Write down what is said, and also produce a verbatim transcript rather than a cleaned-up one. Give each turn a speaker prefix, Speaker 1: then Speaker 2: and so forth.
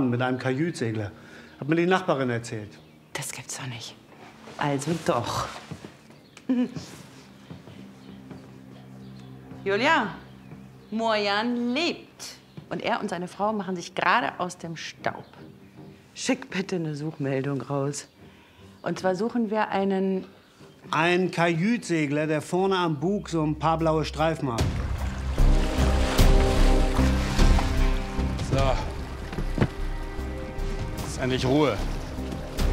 Speaker 1: Mann mit einem Kajütsegler. Hat mir die Nachbarin erzählt.
Speaker 2: Das gibt's doch nicht. Also doch. Julia, Morjan lebt. Und er und seine Frau machen sich gerade aus dem Staub. Schick bitte eine Suchmeldung raus. Und zwar suchen wir einen...
Speaker 1: Ein Kajütsegler, der vorne am Bug so ein paar blaue Streifen hat.
Speaker 3: So. Jetzt endlich Ruhe.